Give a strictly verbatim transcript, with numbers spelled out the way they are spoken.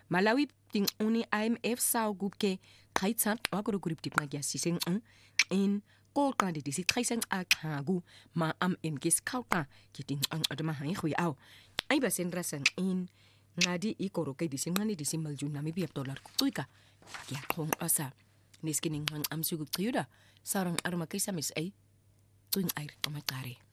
Malawi ting uni I M F sao gubke kaitsa wakoro group tip nga siseng in ko kan di si kaiseng a hagu ma am in kis kauta kiting ang adama hai hui au ai ba sen rasan in ngadi i koro kai di simani di simal jun nami biap dolar tuika ya kong asa niskining ang am sugu triuda sarang arma kaisa mis ai tuing air tomatare